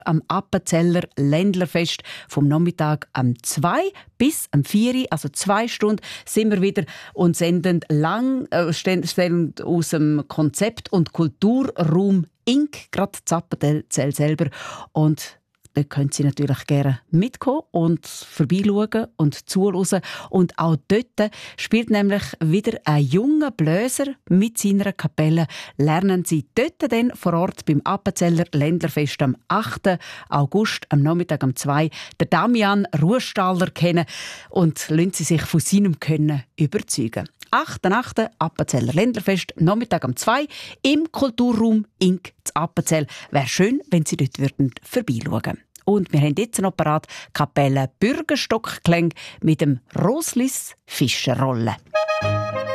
am Appenzeller Ländlerfest vom Nachmittag am 2 bis am 4, also 2 Stunden, sind wir wieder und senden stellen aus dem Konzept- und Kulturraum Inc. gerade das Appenzell selber. Und da können Sie natürlich gerne mitkommen und vorbeischauen und zuhören. Und auch dort spielt nämlich wieder ein junger Bläser mit seiner Kapelle. Lernen Sie dort dann vor Ort beim Appenzeller Ländlerfest am 8. August, am Nachmittag am 2. der Damian Ruhestaller kennen und lassen Sie sich von seinem Können überzeugen. 8.8. Appenzeller Ländlerfest, Nachmittag am 2 im Kulturraum Inc. zu Appenzell. Wäre schön, wenn Sie dort vorbeischauen. Und wir haben jetzt noch parat Kapelle Bürgerstockklänge mit dem Roslis Fischerrolle.